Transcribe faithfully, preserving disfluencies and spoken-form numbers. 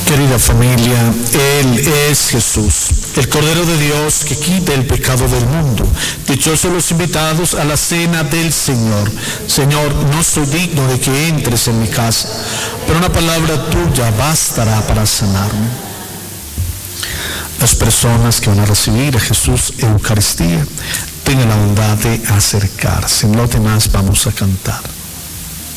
Querida familia, Él es Jesús, el Cordero de Dios que quita el pecado del mundo. Dichosos los invitados a la cena del Señor. Señor, no soy digno de que entres en mi casa, pero una palabra tuya bastará para sanarme. Las personas que van a recibir a Jesús en Eucaristía tengan la bondad de acercarse. En lo demás vamos a cantar.